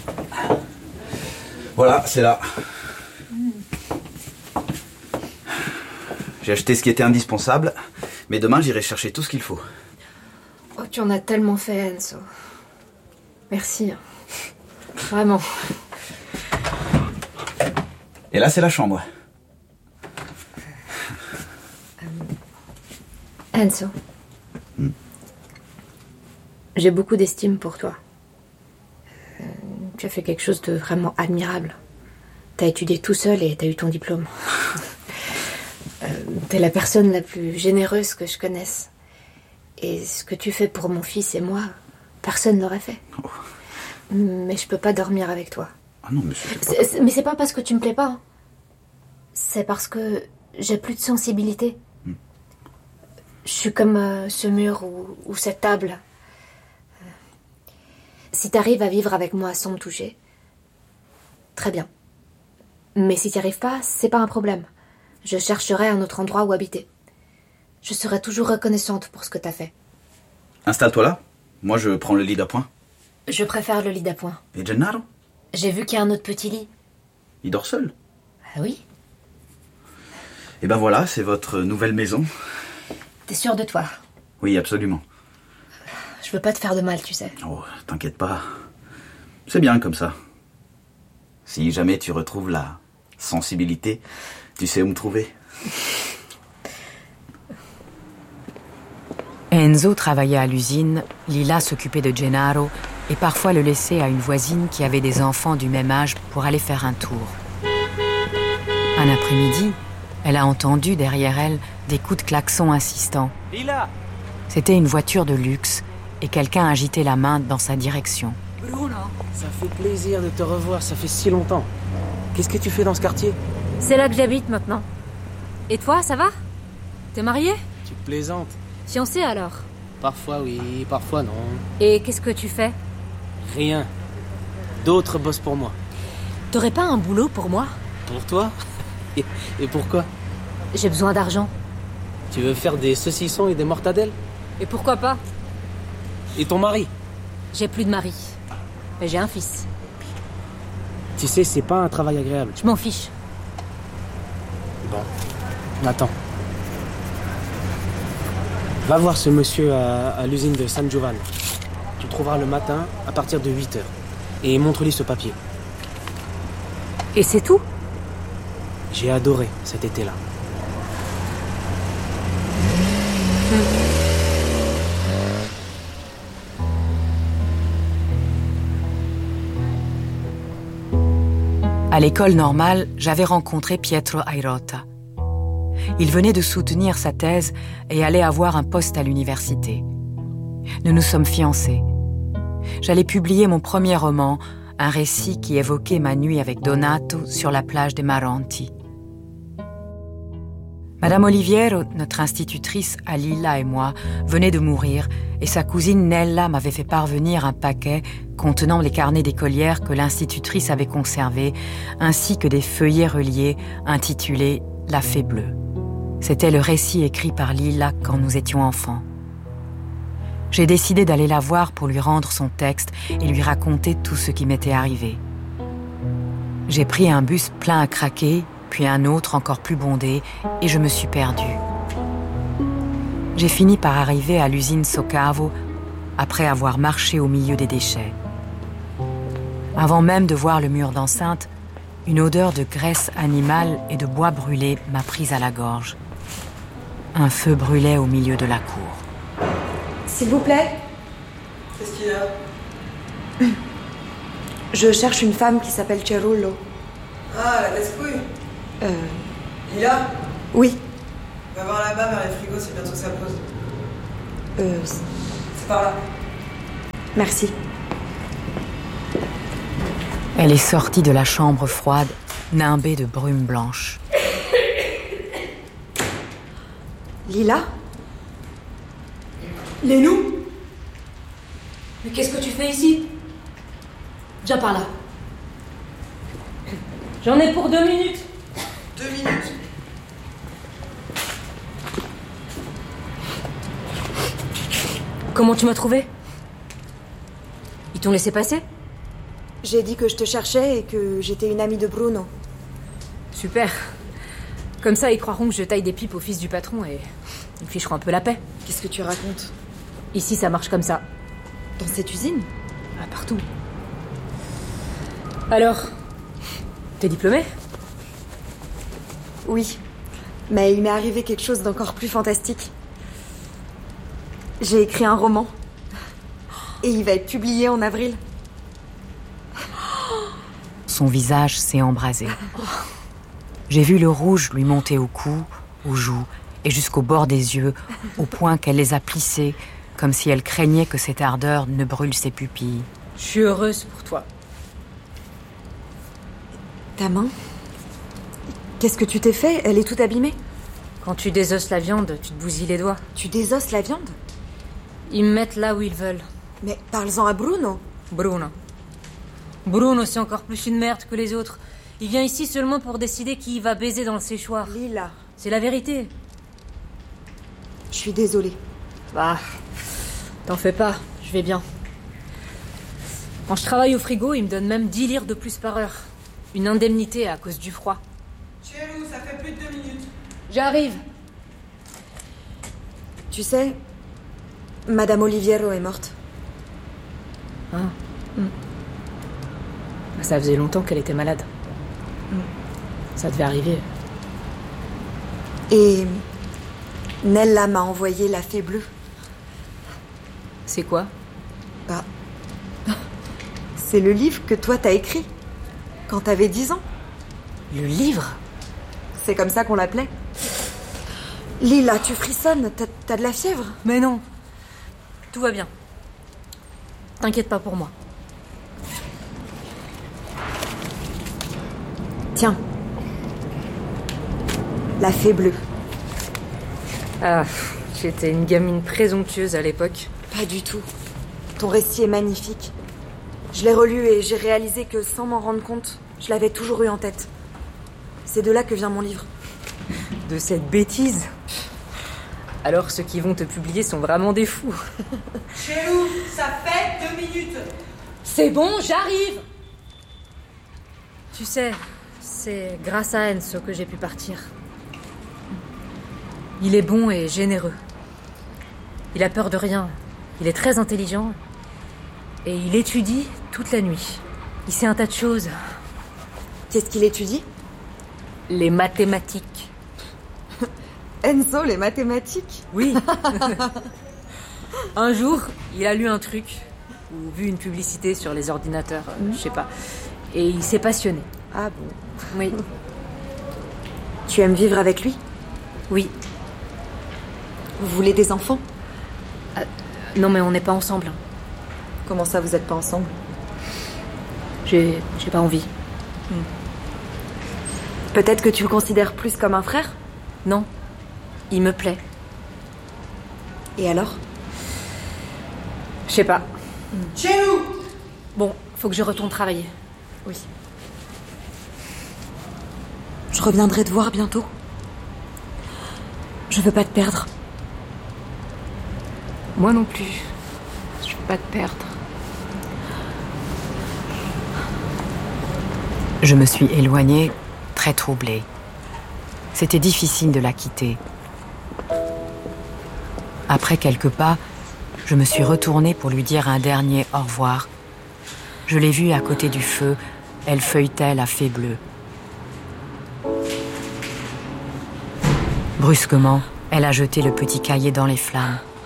Voilà, c'est là. J'ai acheté ce qui était indispensable, mais demain j'irai chercher tout ce qu'il faut. Oh, tu en as tellement fait, Enzo. Merci. Vraiment. Et là, c'est la chambre. Enzo. J'ai beaucoup d'estime pour toi. Tu as fait quelque chose de vraiment admirable. T'as étudié tout seul et t'as eu ton diplôme. T'es la personne la plus généreuse que je connaisse. Et ce que tu fais pour mon fils et moi, personne l'aurait fait. Oh. Mais je peux pas dormir avec toi. Ah non, mais Mais c'est pas parce que tu me plais pas. Hein. C'est parce que j'ai plus de sensibilité. Je suis comme ce mur ou cette table. Si t'arrives à vivre avec moi sans me toucher, très bien. Mais si t'y arrives pas, c'est pas un problème. Je chercherai un autre endroit où habiter. Je serai toujours reconnaissante pour ce que t'as fait. Installe-toi là. Moi, je prends le lit d'appoint. Je préfère le lit d'appoint. Et Gennaro? J'ai vu qu'il y a un autre petit lit. Il dort seul? Ah oui? Et ben voilà, c'est votre nouvelle maison. T'es sûre de toi? Oui, absolument. Je veux pas te faire de mal, tu sais. Oh, t'inquiète pas. C'est bien comme ça. Si jamais tu retrouves la sensibilité, tu sais où me trouver. Enzo travaillait à l'usine, Lila s'occupait de Gennaro et parfois le laissait à une voisine qui avait des enfants du même âge pour aller faire un tour. Un après-midi, elle a entendu derrière elle des coups de klaxon insistants. Lila! C'était une voiture de luxe et quelqu'un agitait la main dans sa direction. Bruno! Ça fait plaisir de te revoir, ça fait si longtemps. Qu'est-ce que tu fais dans ce quartier? C'est là que j'habite maintenant. Et toi, ça va? T'es marié? Tu plaisantes. Fiancé alors? Parfois oui, parfois non. Et qu'est-ce que tu fais? Rien. D'autres bossent pour moi. T'aurais pas un boulot pour moi? Pour toi? Et pourquoi? J'ai besoin d'argent. Tu veux faire des saucissons et des mortadelles? Et pourquoi pas? Et ton mari? J'ai plus de mari. Mais j'ai un fils. Tu sais, c'est pas un travail agréable. Je m'en fiche. Bon, attends. Va voir ce monsieur à l'usine de San Giovanni. Tu trouveras le matin à partir de 8h. Et montre-lui ce papier. Et c'est tout? J'ai adoré cet été-là. À l'école normale, j'avais rencontré Pietro Airota. Il venait de soutenir sa thèse et allait avoir un poste à l'université. Nous nous sommes fiancés. J'allais publier mon premier roman, un récit qui évoquait ma nuit avec Donato sur la plage des Maranti. Madame Oliviero, notre institutrice à Lila et moi, venait de mourir et sa cousine Nella m'avait fait parvenir un paquet contenant les carnets d'écolière que l'institutrice avait conservés, ainsi que des feuillets reliés intitulés « La Fée bleue ». C'était le récit écrit par Lila quand nous étions enfants. J'ai décidé d'aller la voir pour lui rendre son texte et lui raconter tout ce qui m'était arrivé. J'ai pris un bus plein à craquer, puis un autre encore plus bondé, et je me suis perdue. J'ai fini par arriver à l'usine Socavo après avoir marché au milieu des déchets. Avant même de voir le mur d'enceinte, une odeur de graisse animale et de bois brûlé m'a prise à la gorge. Un feu brûlait au milieu de la cour. S'il vous plaît. Qu'est-ce qu'il y a? Je cherche une femme qui s'appelle Cerullo. Ah, la casse-couille. Lila? Oui. Va voir là-bas vers les frigos, c'est bientôt sa pause. C'est par là. Merci. Elle est sortie de la chambre froide, nimbée de brume blanche. Lila? Lénou? Mais qu'est-ce que tu fais ici? Viens par là. J'en ai pour 2 minutes. 2 minutes. Comment tu m'as trouvé? Ils t'ont laissé passer? J'ai dit que je te cherchais et que j'étais une amie de Bruno. Super. Comme ça, ils croiront que je taille des pipes au fils du patron et ils me ficheront un peu la paix. Qu'est-ce que tu racontes? Ici, ça marche comme ça. Dans cette usine? Ah, partout. Alors, t'es diplômée? Oui. Mais il m'est arrivé quelque chose d'encore plus fantastique. J'ai écrit un roman. Et il va être publié en avril. Son visage s'est embrasé. J'ai vu le rouge lui monter au cou, aux joues et jusqu'au bord des yeux, au point qu'elle les a plissés, comme si elle craignait que cette ardeur ne brûle ses pupilles. Je suis heureuse pour toi. Ta main? Qu'est-ce que tu t'es fait? Elle est toute abîmée. Quand tu désosses la viande, tu te bousilles les doigts. Tu désosses la viande? Ils me mettent là où ils veulent. Mais parle-en à Bruno. Bruno, c'est encore plus une merde que les autres. Il vient ici seulement pour décider qui va baiser dans le séchoir. Lila. C'est la vérité. Je suis désolée. Bah, t'en fais pas, je vais bien. Quand je travaille au frigo, ils me donnent même 10 lires de plus par heure. Une indemnité à cause du froid. Chez nous, ça fait plus de 2 minutes. J'arrive. Tu sais, Madame Oliviero est morte. Ah. Ça faisait longtemps qu'elle était malade. Ça devait arriver. Et Nella m'a envoyé La Fée Bleue. C'est quoi? Bah, c'est le livre que toi t'as écrit quand t'avais 10 ans. Le livre? C'est comme ça qu'on l'appelait. Lila, tu frissonnes, t'as de la fièvre? Mais non. Tout va bien. T'inquiète pas pour moi. Tiens. La Fée Bleue. Ah, j'étais une gamine présomptueuse à l'époque. Pas du tout. Ton récit est magnifique. Je l'ai relu et j'ai réalisé que sans m'en rendre compte, je l'avais toujours eu en tête. C'est de là que vient mon livre. De cette bêtise? Alors ceux qui vont te publier sont vraiment des fous. Chez nous, ça fait 2 minutes. C'est bon, j'arrive! Tu sais, c'est grâce à Enzo que j'ai pu partir. Il est bon et généreux. Il a peur de rien. Il est très intelligent. Et il étudie toute la nuit. Il sait un tas de choses. Qu'est-ce qu'il étudie? Les mathématiques. Enzo, les mathématiques? Oui. Un jour, il a lu un truc, ou vu une publicité sur les ordinateurs, je sais pas. Et il s'est passionné. Ah bon? Oui. Tu aimes vivre avec lui? Oui. Vous voulez des enfants? Non, mais on n'est pas ensemble. Comment ça, vous êtes pas ensemble? J'ai pas envie. Peut-être que tu le considères plus comme un frère? Non. Il me plaît. Et alors? Je sais pas. Chez nous. Bon, faut que je retourne travailler. Oui. Je reviendrai te voir bientôt. Je veux pas te perdre. Moi non plus. Je veux pas te perdre. Je me suis éloignée, très troublée. C'était difficile de la quitter. Après quelques pas, je me suis retournée pour lui dire un dernier au revoir. Je l'ai vue à côté du feu, elle feuilletait La Fée Bleue. Brusquement, elle a jeté le petit cahier dans les flammes.